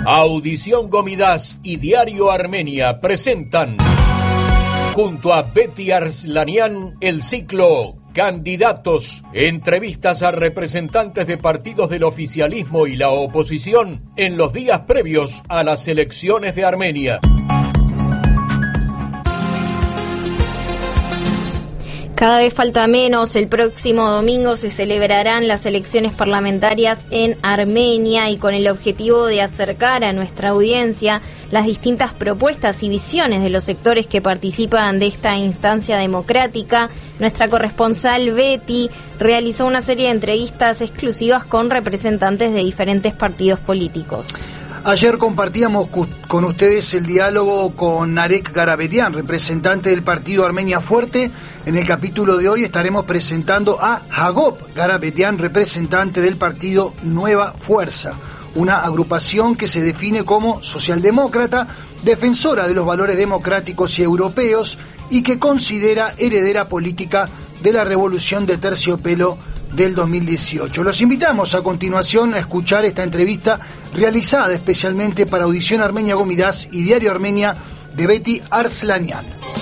Audición Gomidas y Diario Armenia presentan, junto a Betty Arslanian, el ciclo Candidatos, entrevistas a representantes de partidos del oficialismo y la oposición en los días previos a las elecciones de Armenia. Cada vez falta menos. El próximo domingo se celebrarán las elecciones parlamentarias en Armenia, y con el objetivo de acercar a nuestra audiencia las distintas propuestas y visiones de los sectores que participan de esta instancia democrática, nuestra corresponsal Betty realizó una serie de entrevistas exclusivas con representantes de diferentes partidos políticos. Ayer compartíamos con ustedes el diálogo con Narek Garabedian, representante del partido Armenia Fuerte. En el capítulo de hoy estaremos presentando a Hagop Garabedian, representante del partido Nueva Fuerza, una agrupación que se define como socialdemócrata, defensora de los valores democráticos y europeos, y que considera heredera política de la revolución de terciopelo del 2018. Los invitamos a continuación a escuchar esta entrevista realizada especialmente para Audición Armenia Gomidas y Diario Armenia de Betty Arslanian.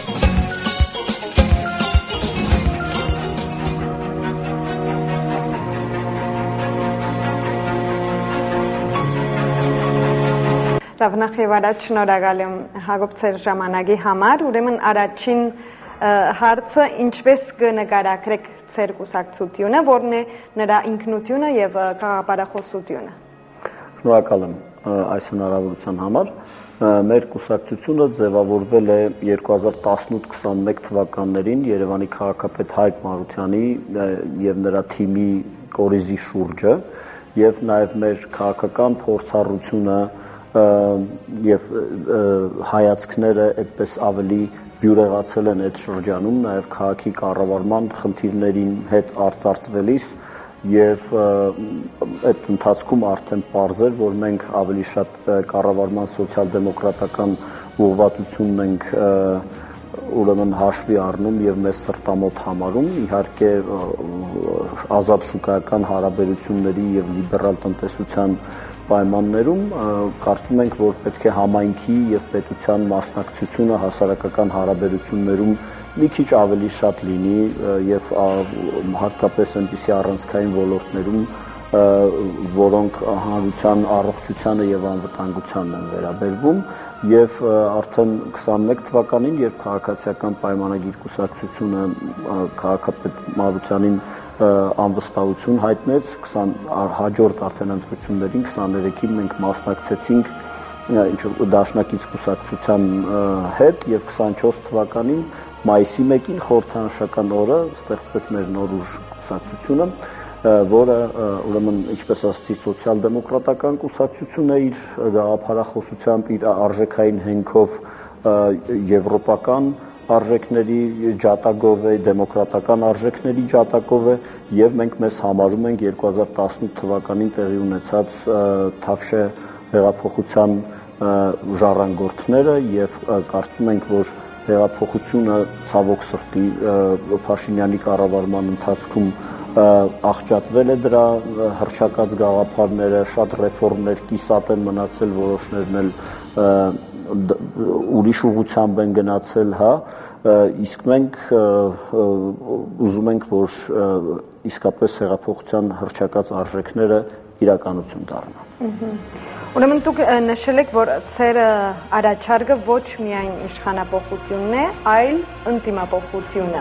Ravnախեվարաչ շնորհակալ եմ Հակոբ ձեր ժամանակի համար, ուրեմն առաջին հարցը ինչպես կնկարագրեք ձեր կուսակցությունը, որն է նրա ինքնությունը եւ գաղափարախոսությունը։ Շնորհակալ եմ այս հնարավորության համար։ Մեր կուսակցությունը ձևավորվել է 2018-21 թվականներին Երևանի քաղաքապետ Հայկ Մարությանի եւ նրա թիմի կորիզի շուրջը, եւ նաեւ մեր քաղաքական փորձառությունը եւ հայացքները այդպես ավելի բյուրեղացել են այդ շրջանում, նաեւ քաղաքի կառավարման խնդիրներին հետ արծարծվելիս, եւ այդ ընթացքում արդեն պարզ էր, որ մենք ավելի շատ կառավարման սոցիալ-դեմոկրատական ուղղվածությունն ենք ուրեմն հաշվի առնում եւ մեզ սրտամոտ համարում, իհարկե ազատ շուկայական հարաբերությունների եւ լիբերալ տնտեսության պայմաններում կարծում ենք, որ պետք է համայնքի եւ պետության մասնակցությունը հասարակական հարաբերություններում մի քիչ ավելի շատ լինի եւ հատկապես այնպիսի առանցքային ոլորտներում, որոնք հանրության առողջությանը եւ անվտանգությանն են վերաբերվում, եւ արդեն 21 թվականին, երբ քաղաքացիական պայմանագիր կուսակցությունը քաղաքապետ Մարությանին անվստահություն հայտնեց, հաջորդ արդեն ընտրություններին 23-ին մենք մասնակցեցինք դաշնակից կուսակցության հետ, եւ 24 թվականին մայիսի 1-ին խորհրդանշական օրը ստեղծվեց մեր նոր ուժ կուսակցությունը, որը ուրեմն ինչպես ասացի սոցիալ-դեմոկրատական կուսակցություն է, իր գաղափարախոսությամբ, իր արժեքային հենքով եվրոպական արժեքների ջատագով է, դեմոկրատական արժեքների ջատագով է, եւ մենք մեզ համարում ենք 2018 թվականին տեղի ունեցած Թավշե հեղափոխության ժառանգորդները, եւ կարծում ենք, որ հեղափոխությունը ցավոք սրտի Փաշինյանի կառավարման ընթացքում աղճատվել է դրա հռչակած գաղափարները, շատ ռեֆորմներ կիսատ են մնացել, որոշներն էլ ուրիշ ուղղությամբ են գնացել, իսկ մենք ուզում ենք, որ իսկապես հեղափոխության հռչակած արժեքները իրականություն դառնան։ Ուրեմն դուք նշել եք, որ ձեր առաջարկը ոչ միայն իշխանապողությունն է, այլ ընդդիմապողությունը։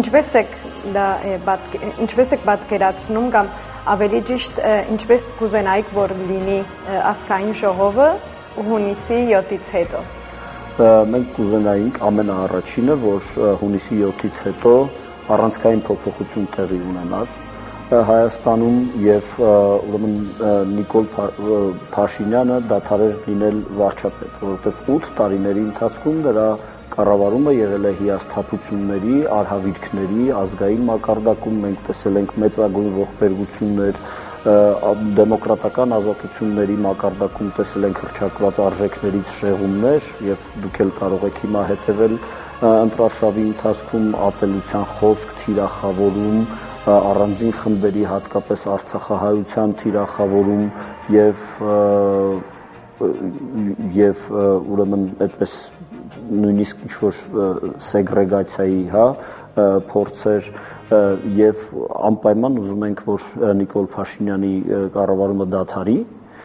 Ինչպես եք պատկերացնում, կամ ավելի ճիշտ ինչպես կուզենայիք, որ լինի ազգային ժողովը հունիսի 7-ից հետո։ Մենք կուզենայինք ամենաառաջինը, որ հունիսի 7-ից հետո առանցքային փոփոխություն տեղի ունենար Հայաստանում, եւ ուրեմն Նիկոլ Փաշինյանը դադարեր լինել վարչապետ, որովհետեւ 8 տարիների ընթացքում դրա կառավարումը եղել է հիասթափությունների, արհավիրքների, ազգային մակարդակում մենք տեսել ենք մեծագույն ողբերգություններ, դեմոկրատական ազատությունների մակարդակում տեսել ենք հռչակված արժեքներից շեղումներ, եւ դուք էլ կարող եք հիմա հետեւել ընտրարշավի ընթացքում ատելության խոսք, թիրախավորում, առանձին խմբերի, հատկապես արցախահայության թիրախավորում եւ եւ ուրեմն այդպես նույնիսկ ինչ-որ սեգրեգացիայի, փորձեր եւ անպայման ուզում ենք, որ Նիկոլ Փաշինյանի կառավարումը դադարի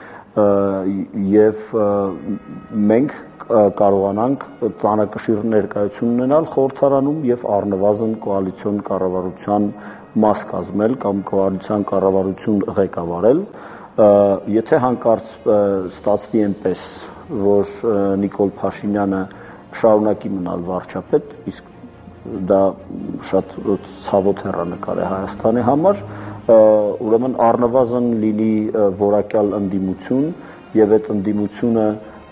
եւ մենք կարողանանք ծանրակշիռ ներկայություն ունենալ խորհրդարանում եւ առնվազն կոալիցիոն կառավարության մաս կազմել կամ կոալիցիոն կառավարություն ղեկավարել, եթե հանկարծ ստացվի այնպես, որ Նիկոլ Փաշինյանը շարունակի մնալ վարչապետ, իսկ դա շատ ցավոտ հեռանկար է Հայաստանի համար, ուրեմն առնվազն լինի որակյալ ընդդիմություն եւ այդ ընդդիմությունը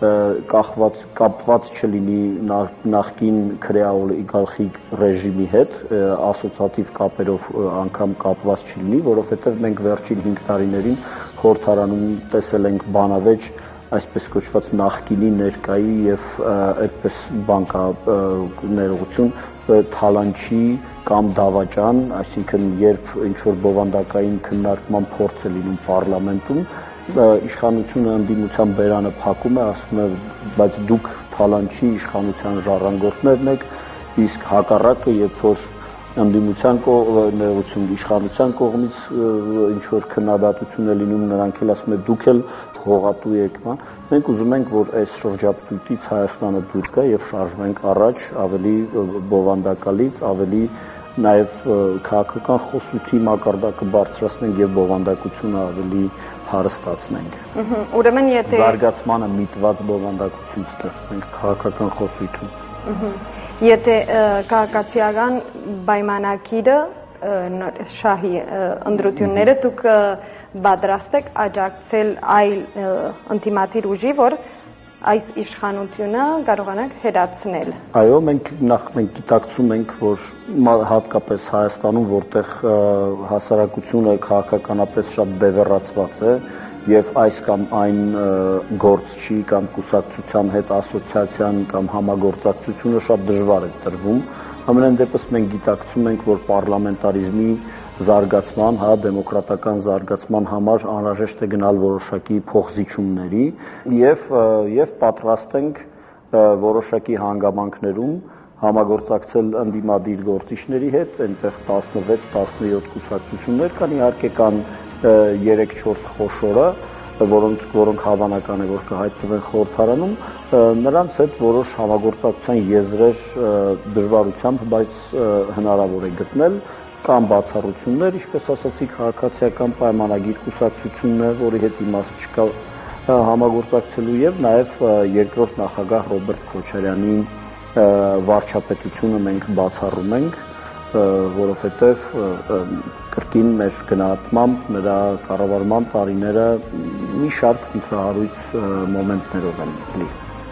կապված չլինի նախկին քրեաօլիգարխիկ ռեժիմի հետ, ասոցիատիվ կապերով անգամ կապված չլինի, որովհետև մենք վերջին 5 տարիներին խորհրդարանում տեսել ենք բանավեճ այսպես կոչված նախկինի ներկայի եւ այդպես բանկա ներողություն թալանչի կամ դավաճան, այսինքն երբ ինչ-որ բովանդակային քննարկման փորձ է լինում պարլամենտում, իշխանությունը ընդդիմության բերանը փակում է, ասում է, բայց դուք թալանչի իշխանության ժառանգորդներն եք, իսկ հակառակը, երբ որ ընդդիմության իշխանության կողմից ինչ-որ քննադատություն է լինում, նրանք էլ ասում են, դուք էլ հողատու եք, մենք ուզում ենք, որ այս շրջապտույտից Հայաստանը դուրս գա եւ շարժվենք առաջ, ավելի բովանդակալից, ավելի նաեւ քաղաքական խոսույթի մակարդակը բարձրացնենք եւ բովանդակությունը ավելի հարստացնենք։ Ուրեմն եթե զարգացմանը միտված բովանդակություն ստեղծենք քաղաքական խոսույթում։ Եթե քաղաքացիական պայմանագիրը շահի ընտրությունները դուք պատրաստ եք աջակցել այլ ընդդիմադիր ուժի, որ այս իշխանությունը կարողանանք հետացնել։ Այո, մենք գիտակցում ենք, որ հատկապես Հայաստանում, որտեղ հասարակությունը քաղաքականապես շատ բևեռացված է եւ այս կամ այն գործ չի կամ կուսակցության հետ ասոցիացիան կամ համագործակցությունը շատ դժվար է տրվում։ Ամենայն դեպս մենք գիտակցում ենք, որ պարլամենտարիզմի զարգացման, դեմոկրատական զարգացման համար անհրաժեշտ է գնալ որոշակի փոխզիջումների եւ պատրաստ ենք որոշակի հանգամանքներում համագործակցել ընդդիմադիր գործիչների հետ, այնտեղ 16-17 կուսակցություններ կան, իհարկե կան 3-4 խոշորը, որոնք հավանական է, որ կհայտնվեն խորհրդարանում, նրանց հետ որոշ համագործակցության եզրեր դժվարությամբ, բայց հնարավոր է գտնել, կան բացառություններ, ինչպես ասացի, քաղաքացիական պայմանագիր կուսակցությունն է, որի հետ իմաստ չկա համագործակցելու եւ նաեւ երկրորդ նախագահ Ռոբերտ Քոչարյանի վարչապետությունը մենք բացառում ենք, որովհետեւ կրկին մեր գնահատմամբ նրա կառավարման տարիները մի շարք ընտրահարույց մոմենտներով են լի։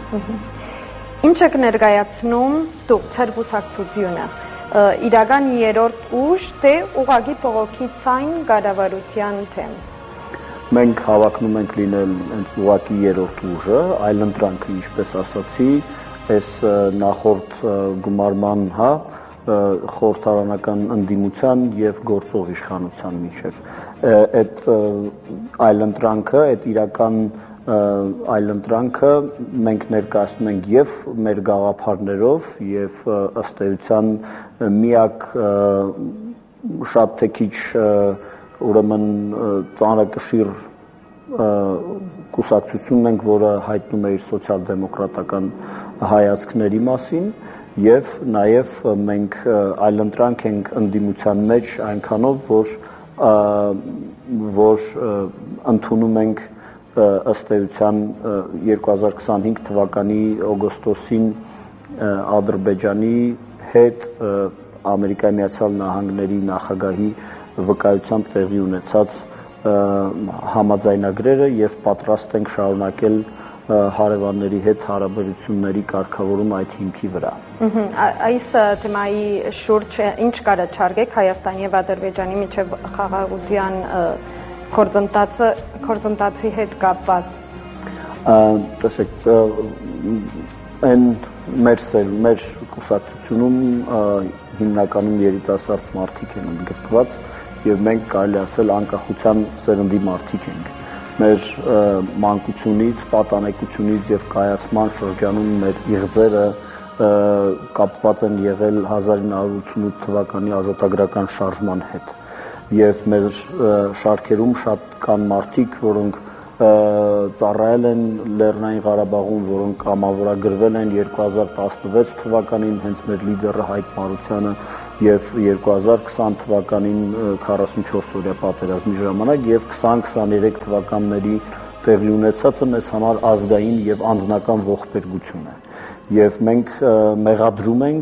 Ինչ եք ներկայացնում դուք ձեր կուսակցությունը, իրական երրորդ ուժ, թե ուղղակի փողոքի ցայն կառավարության թեմ։ Մենք հավակնում ենք լինել հենց ուղղակի երրորդ ուժը, այլընտրանքը, ինչպես ասացի, այս նախորդ գումարման, խորհրդարանական ընդդիմության եւ գործող իշխանության միջև։ Այդ այլընտրանքը, այդ իրական այլընտրանքը մենք ներկայացնում ենք եւ մեր գաղափարներով եւ ըստ էության միակ շատ թե քիչ ուրեմն ծանրակշիռ կուսակցությունն ենք, որը հայտնում է իր սոցիալ-դեմոկրատական հայացքների մասին եւ նաեւ մենք այլընտրանք ենք ընդդիմության մեջ այնքանով, որ ընդունում ենք ըստ էության 2025 թվականի օգոստոսին Ադրբեջանի հետ Ամերիկայի Միացյալ Նահանգների նախագահի վկայությամբ տեղի ունեցած համաձայնագրերը եւ պատրաստ ենք շարունակել հարևանների հետ հարաբերությունների կարգավորում այդ հիմքի վրա։ Այս թեմայի շուրջ ինչ կառաջարկեք Հայաստանի եւ Ադրբեջանի միջև խաղաղության գործընթացի հետ կապված։ Տեսեք, այն մեր կուսակցությունում հիմնականում երիտասարդ մարդիկ են ընդգրկված եւ մենք կարելի ասել անկախության սերնդի մարդիկ ենք։ մեր մանկությունից, պատանեկությունից եւ կայացման շրջանում մեր իղձերը կապված են եղել 1988 թվականի ազատագրական շարժման հետ եւ մեր շարքերում շատ կան մարդիկ, որոնք ծառայել են Լեռնային Ղարաբաղում, որոնք կամավորագրվել են 2016 թվականին հենց մեր լիդերը Հայկ Մարությանը եւ 2020 թվականին 44-օրյա պատերազմի ժամանակ եւ 2023 թվականների տեղի ունեցածը մեզ համար ազգային եւ անձնական ողբերգություն է եւ մենք մեղադրում ենք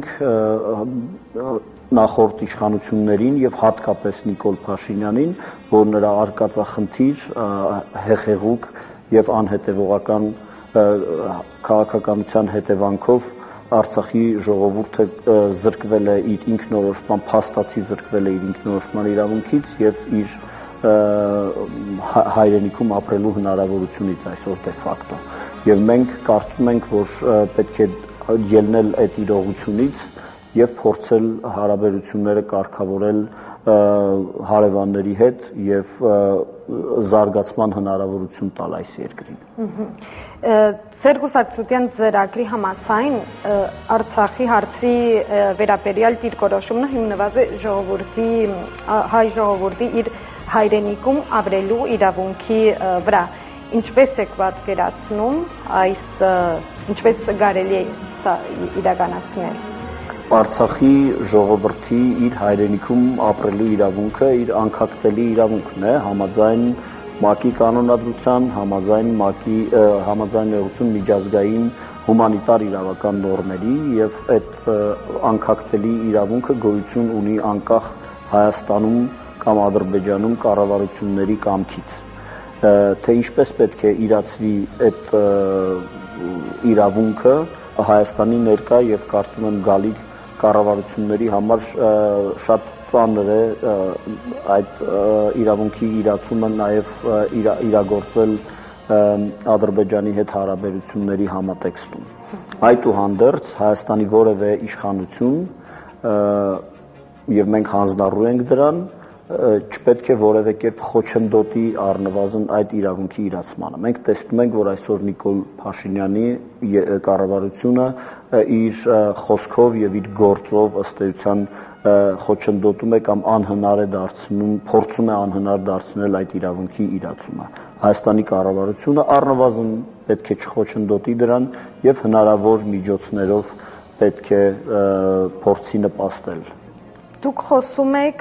նախորդ իշխանություններին եւ հատկապես Նիկոլ Փաշինյանին, որ նրա արկածախնդիր, հեղեղուկ եւ անհետեւողական քաղաքականության հետևանքով Արցախի ժողովուրդը զրկվել է իր ինքնորոշման, փաստացի զրկվել է իր ինքնորոշման իրավունքից եւ իր հայրենիքում ապրելու հնարավորությունից այսօր դե ֆակտո։ Եվ մենք կարծում ենք, որ պետք է ելնել այդ իրողությունից եւ փորձել հարաբերությունները կարգավորել հարևանների հետ եւ զարգացման հնարավորություն տալ այս երկրին։ Սերգուսակցության ծրագրի համաձայն Արցախի հարցի վերաբերյալ դիրքորոշումն հիմնված է հայ ժողովրդի իր հայրենիքում ապրելու իրավունքի վրա։ Ինչպես եք պատկերացնում ինչպես կարելի է սա իրականացնել։ Արցախի ժողովրդի իր հայրենիքում ապրելու իրավունքը իր անկախտելի իրավունքն է, համաձայն ՄԱԿ-ի կանոնադրության, համաձայնություն միջազգային հումանիտար իրավական նորմերի եւ այդ անկախտելի իրավունքը գոյություն ունի անկախ Հայաստանում կամ Ադրբեջանում կառավարությունների կամքից։ Թե ինչպես պետք է իրացվի այդ իրավունքը Հայաստանի ներկա եւ կարծում եմ գալիք կառավարությունների համար շատ ծանր է այդ իրավունքի իրացումը նաեւ իրագործել Ադրբեջանի հետ հարաբերությունների համատեքստում։ Այդուհանդերձ Հայաստանի որևէ իշխանություն եւ մենք հանձնառու ենք դրան չպետք է որևէ կերպ խոչընդոտի առնվազն այդ իրավունքի իրացմանը։ Մենք տեսնում ենք, որ այսօր Նիկոլ Փաշինյանի կառավարությունը իր խոսքով եւ իր գործով ըստ էության խոչընդոտում է կամ անհնար է դարձնում, փորձում է անհնար դարձնել այդ իրավունքի իրացումը։ Հայաստանի կառավարությունը առնվազն պետք է չխոչընդոտի դրան եւ հնարավոր միջոցներով պետք է փորձի նպաստել։ Դուք խոսում եք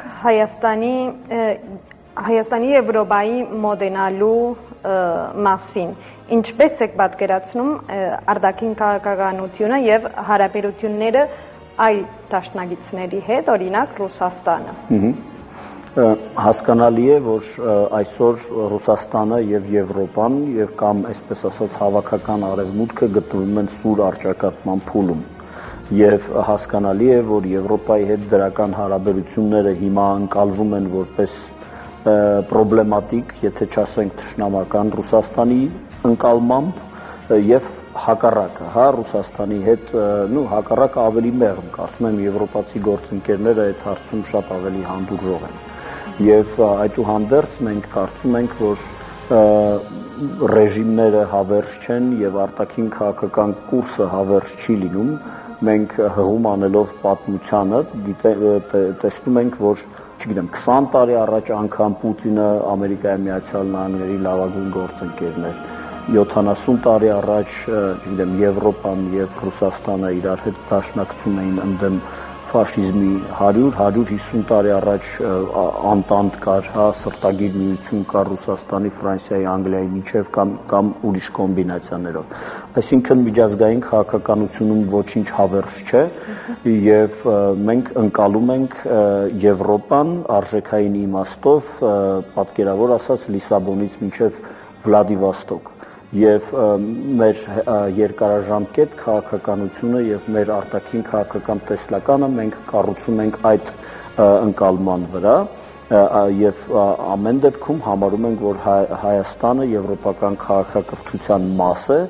Հայաստանի Եվրոպայի մոտենալու մասին։ Ինչպես եք պատկերացնում արտաքին քաղաքականությունը եւ հարաբերությունները այլ դաշնակիցների հետ, օրինակ Ռուսաստանը։ Հասկանալի է, որ այսօր Ռուսաստանը եւ Եվրոպան եւ կամ այսպես ասած հավաքական արևմուտքը գտնվում են սուր առճակատման փուլում։ Եվ հասկանալի է, որ Եվրոպայի հետ դրական հարաբերությունները հիմա ընկալվում են որպես պրոբլեմատիկ, եթե չասենք թշնամական Ռուսաստանի ընկալմամբ եւ հակառակը, Ռուսաստանի հետ, հակառակը ավելի մեղմ, կարծում եմ եվրոպացի գործընկերները այդ հարցում շատ ավելի հանդուրժող են։ Եվ այդուհանդերձ մենք կարծում ենք, որ ռեժիմները հավերժ չեն եւ արտաքին քաղաքական կուրսը հավերժ չի լինում։ Մենք հղում անելով պատմությանը տեսնում ենք, որ չգիտեմ 20 տարի առաջ անգամ Պուտինը Ամերիկայի Միացյալ Նահանգների լավագույն գործընկերն էր 70 տարի առաջ չգիտեմ Եվրոպան եւ Ռուսաստանը իրար հետ դաշնակցում էին ընդդեմ ֆաշիզմի 100-150 տարի առաջ անտանտ կար, սրտագիր միություն կար Ռուսաստանի, Ֆրանսիայի, Անգլիայի միջև կամ ուրիշ կոմբինացիաներով։ Այսինքն միջազգային քաղաքականությունում ոչինչ հավերժ չէ եւ մենք ընկալում ենք Եվրոպան արժեքային իմաստով, պատկերավոր ասած Լիսաբոնից մինչև Վլադիվոստոկ եւ մեր երկարաժամկետ քաղաքականությունը եւ մեր արտաքին քաղաքական տեսլականը մենք կառուցում ենք այդ ընկալման վրա եւ ամեն դեպքում համարում ենք, որ Հայաստանը եվրոպական քաղաքակրթության մաս է,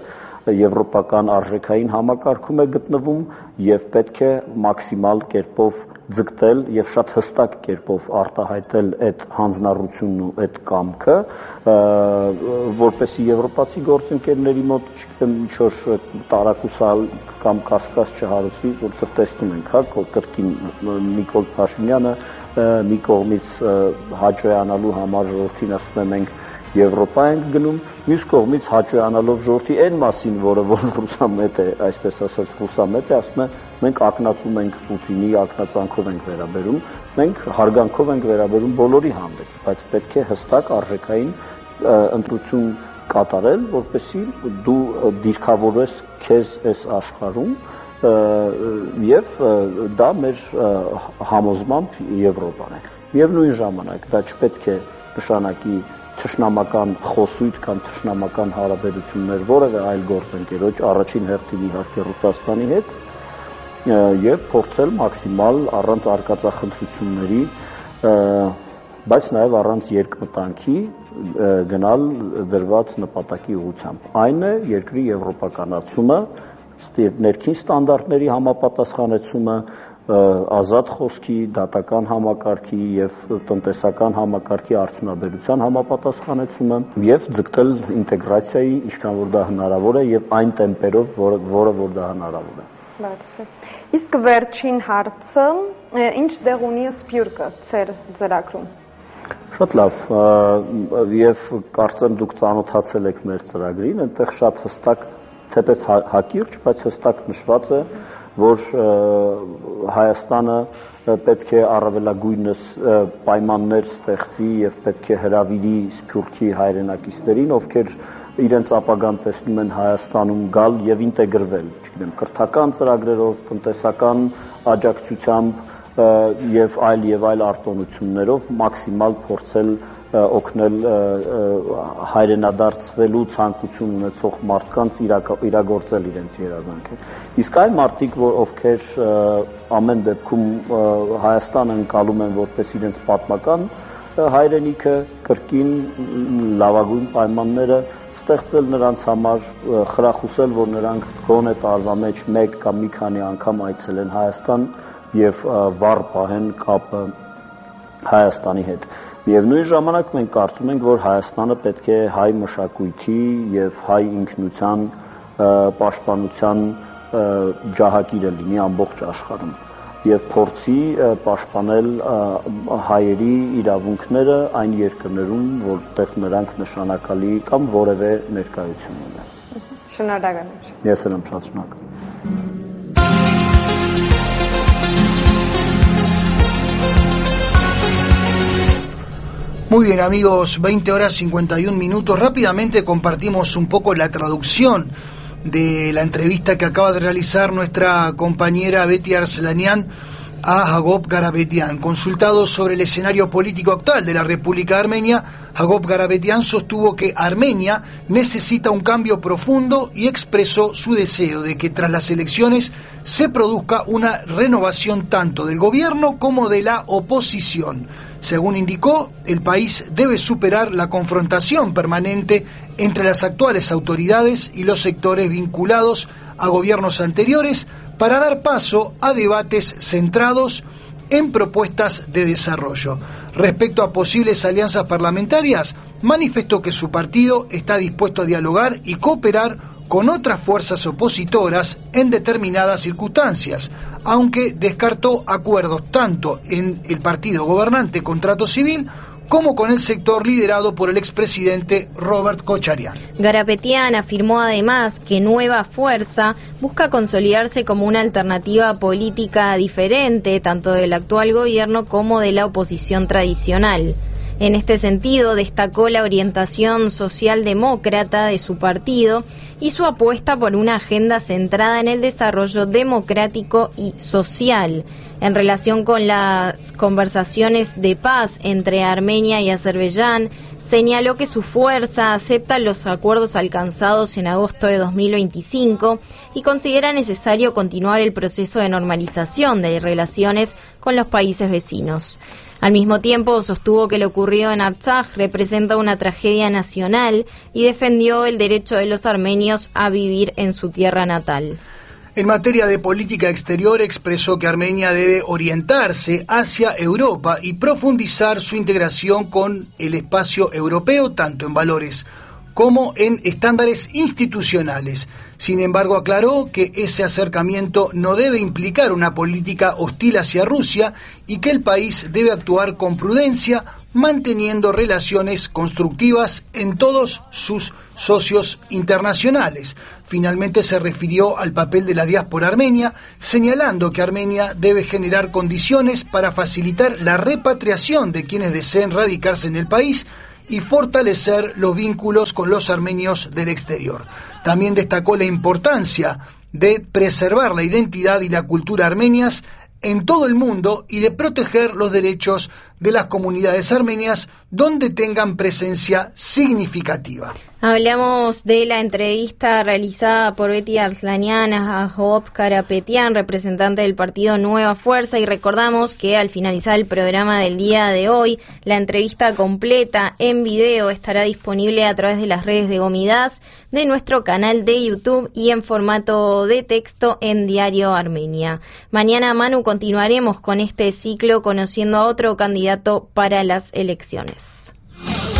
եվրոպական արժեքային համակարգում է գտնվում եւ պետք է մաքսիմալ կերպով ձգտել եւ շատ հստակ կերպով արտահայտել այդ հանձնառությունն ու այդ կամքը, որպեսզի եվրոպացի գործընկերների մոտ չգիտեմ ինչ-որ տարակուսալ կամ կասկած չհարուցվի, որովհետեւ տեսնում ենք, հա, կրկին Նիկոլ Փաշինյանը մի կողմից հաճոյանալու համար ժողովրդին ասում է մենք Եվրոպա ենք գնում, մյուս կողմից հաճոյանալով ժողովրդի այն մասին, որ ռուսամետ է, այսպես ասած ռուսամետ է, ասում է մենք ակնածում ենք Պուտինի, ակնածանքով ենք վերաբերում, մենք հարգանքով ենք վերաբերում բոլորի հանդեպ, բայց պետք է հստակ արժեքային ընտրություն կատարել, որպեսզի դու դիրքավորես քեզ այս աշխարհում եւ դա մեր համոզմամբ Եվրոպան է։ Միևնույն ժամանակ դա չպետք է նշանակի թշնամական խոսույթ կամ թշնամական հարաբերություններ որևէ այլ գործընկերոջ, առաջին հերթին իհարկե Ռուսաստանի հետ, եւ փորձել մաքսիմալ առանց արկածախնդրությունների, բայց նաեւ առանց երկմտանքի գնալ դրված նպատակի ուղղությամբ։ Այն է երկրի եվրոպականացումը, ներքին ստանդարտների համապատասխանեցումը, ազատ խոսքի, դատական համակարգի եւ տնտեսական համակարգի արդյունաբերության համապատասխանեցումը եւ ձգտել ինտեգրացիայի, ինչքան որ դա հնարավոր է եւ այն տեմպերով, որը որ դա հնարավոր է։ Բարձր։ Իսկ վերջին հարցը, ինչ դեղ ունի Սփյուռքը ծեր ծրագրում։ Շատ լավ, եւ կարծեմ դուք ծանոթացել եք մեր ծրագրին, այնտեղ շատ հստակ, թեպետ հակիրճ, բայց հստակ նշված է, որ Հայաստանը պետք է առավելագույնս պայմաններ ստեղծի եւ պետք է հրավիրի Սփյուռքի հայրենակիցներին, ովքեր իրենց ապագան տեսնում են Հայաստանում գալ եւ ինտեգրվել, չգիտեմ, կրթական ծրագրերով, տնտեսական աջակցությամբ եւ այլ արտոնություններով մաքսիմալ փորձել օգնել հայրենադարձվելու ցանկություն ունեցող մարդկանց իրագործել իրենց երազանքը։ Իսկ այն մարդիկ, ովքեր ամեն դեպքում Հայաստանը ընկալում են որպես իրենց պատմական հայրենիքը, կրկին լավագույն պայմանները ստեղծել նրանց համար, խրախուսել, որ նրանք գոնե տարվա մեջ մեկ կամ մի քանի անգամ այցելեն Հայաստան եւ վառ պահեն կապը Հայաստանի հետ։ Միևնույն ժամանակ մենք կարծում ենք, որ Հայաստանը պետք է հայ մշակույթի եւ հայ ինքնության պաշտպանության ջահակիրը լինի ամբողջ աշխարհում եւ փորձի պաշտպանել հայերի իրավունքները այն երկրներում, որտեղ նրանք նշանակալի կամ որևէ ներկայություն ունեն։ Շնորհակալ եմ։ Ես եմ շատ շնորհակալ։ Muy bien amigos, 20 horas 51 minutos. Rápidamente compartimos un poco la traducción de la entrevista que acaba de realizar nuestra compañera Betty Arslanian a Hagop Garabedian. Consultado sobre el escenario político actual de la República de Armenia, Hagop Garabedian sostuvo que Armenia necesita un cambio profundo y expresó su deseo de que tras las elecciones se produzca una renovación tanto del gobierno como de la oposición. Según indicó, el país debe superar la confrontación permanente entre las actuales autoridades y los sectores vinculados a gobiernos anteriores para dar paso a debates centrados en propuestas de desarrollo. Respecto a posibles alianzas parlamentarias, manifestó que su partido está dispuesto a dialogar y cooperar con otras fuerzas opositoras en determinadas circunstancias, aunque descartó acuerdos tanto en el partido gobernante Contrato Civil como con el sector liderado por el expresidente Robert Kocharian. Garabedian afirmó además que Nueva Fuerza busca consolidarse como una alternativa política diferente tanto del actual gobierno como de la oposición tradicional. En este sentido, destacó la orientación socialdemócrata de su partido y su apuesta por una agenda centrada en el desarrollo democrático y social. En relación con las conversaciones de paz entre Armenia y Azerbaiyán, señaló que su fuerza acepta los acuerdos alcanzados en agosto de 2025 y considera necesario continuar el proceso de normalización de relaciones con los países vecinos. Al mismo tiempo, sostuvo que lo ocurrido en Artsaj representa una tragedia nacional y defendió el derecho de los armenios a vivir en su tierra natal. En materia de política exterior, expresó que Armenia debe orientarse hacia Europa y profundizar su integración con el espacio europeo, tanto en valores como en estándares institucionales. Sin embargo, aclaró que ese acercamiento no debe implicar una política hostil hacia Rusia y que el país debe actuar con prudencia, manteniendo relaciones constructivas en todos sus socios internacionales. Finalmente se refirió al papel de la diáspora armenia, señalando que Armenia debe generar condiciones para facilitar la repatriación de quienes deseen radicarse en el país y fortalecer los vínculos con los armenios del exterior. También destacó la importancia de preservar la identidad y la cultura armenias en todo el mundo y de proteger los derechos de las comunidades armenias donde tengan presencia significativa. Hablamos de la entrevista realizada por Beti Arslanian a Hagop Karapetyan, representante del partido Nueva Fuerza, y recordamos que al finalizar el programa del día de hoy, la entrevista completa en video estará disponible a través de las redes de Gomidas, de nuestro canal de YouTube y en formato de texto en Diario Armenia. Mañana, Manu, continuaremos con este ciclo conociendo a otro candidato para las elecciones.